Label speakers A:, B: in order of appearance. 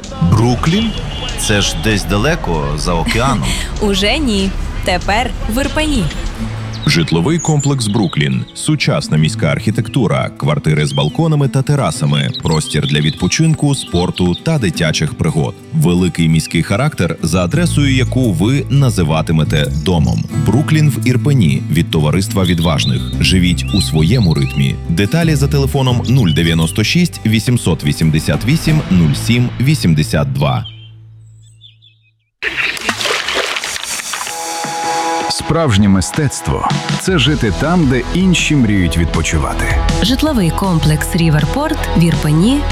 A: Бруклін? Це ж десь далеко, за океаном.
B: Уже ні. Тепер в Ірпені.
C: Житловий комплекс «Бруклін». Сучасна міська архітектура, квартири з балконами та терасами, простір для відпочинку, спорту та дитячих пригод. Великий міський характер, за адресою яку ви називатимете домом. «Бруклін» в Ірпені від товариства відважних. Живіть у своєму ритмі. Деталі за телефоном 096 888 07 82.
D: Справжнє мистецтво – це жити там, де інші мріють відпочивати.
B: Житловий комплекс «Ріверпорт» в Ірпені